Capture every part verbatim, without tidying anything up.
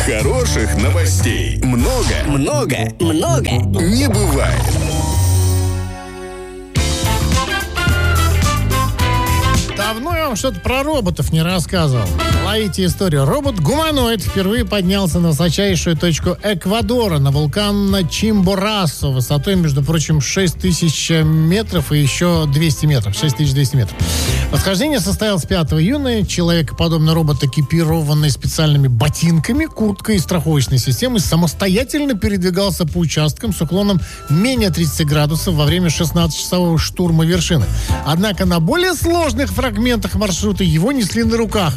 Хороших новостей много, много, много не бывает. Давно я вам что-то про роботов не рассказывал. Ловите историю. Робот-гуманоид впервые поднялся на высочайшую точку Эквадора, на вулкан Чимборасо, высотой, между прочим, шесть тысяч метров и еще двести метров, шесть тысяч двести метров. Восхождение состоялось пятого июня. Человекоподобный робот, экипированный специальными ботинками, курткой и страховочной системой, самостоятельно передвигался по участкам с уклоном менее тридцати градусов во время шестнадцатичасового штурма вершины. Однако на более сложных фрагментах маршрута его несли на руках.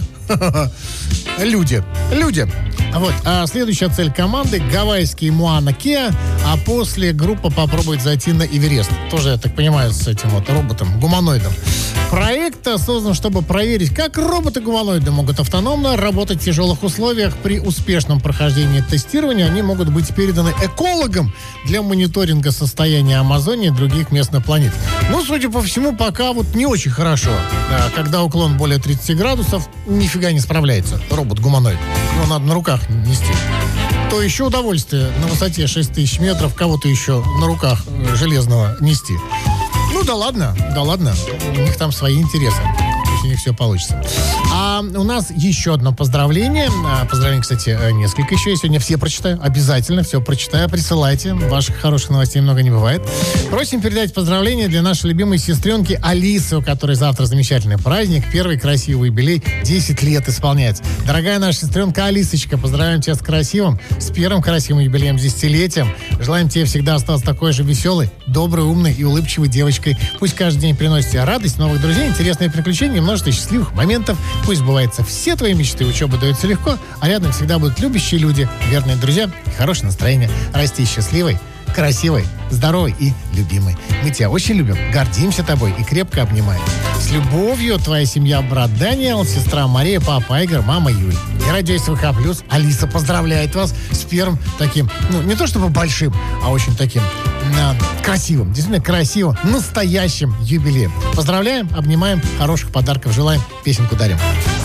Люди. Люди. Вот. А следующая цель команды — гавайский Муана-Кеа, а после группа попробует зайти на Эверест. Тоже, я так понимаю, с этим вот роботом, гуманоидом. Проект создан, чтобы проверить, как роботы-гуманоиды могут автономно работать в тяжелых условиях. При успешном прохождении тестирования они могут быть переданы экологам для мониторинга состояния Амазонии и других мест на планете. Ну, судя по всему, пока вот не очень хорошо. Когда уклон более тридцати градусов, нифига не справляется робот-гуманоид. Его надо на руках нести. То еще удовольствие на высоте шесть тысяч метров кого-то еще на руках железного нести. Ну да ладно, да ладно. У них там свои интересы. Пусть у них все получится. А у нас еще одно поздравление. Поздравления, кстати, несколько еще. Я сегодня все прочитаю. Обязательно все прочитаю. Присылайте. Ваших хороших новостей много не бывает. Просим передать поздравления для нашей любимой сестренки Алисы, у которой завтра замечательный праздник. Первый красивый юбилей. десять лет исполняется. Дорогая наша сестренка Алисочка, поздравляем тебя с красивым, с первым красивым юбилеем, десятилетием. Желаем тебе всегда остаться такой же веселой, доброй, умной и улыбчивой девочкой. Пусть каждый день приносит тебе радость, новых друзей, интересные приключения, множество счастливых моментов. Пусть сбываются все твои мечты, учеба дается легко, а рядом всегда будут любящие люди, верные друзья и хорошее настроение. Расти счастливой, красивой, здоровой и любимой. Мы тебя очень любим, гордимся тобой и крепко обнимаем. С любовью, твоя семья, брат Даниэл, сестра Мария, папа Игорь, мама Юль. И радио СВХ Плюс Алиса поздравляет вас с первым таким, ну, не то чтобы большим, а очень таким э, красивым, действительно красивым, настоящим юбилеем. Поздравляем, обнимаем, хороших подарков желаем, песенку дарим.